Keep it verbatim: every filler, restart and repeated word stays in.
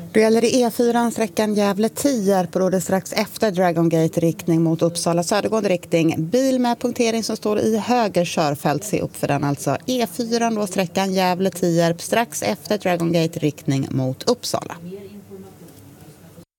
Då gäller det E fyra sträckan Gävle-Tierp och då är det strax efter Dragon Gate riktning mot Uppsala södergående riktning. Bil med punktering som står i höger körfält, se upp för den alltså. E fyra då sträckan Gävle-Tierp strax efter Dragon Gate riktning mot Uppsala.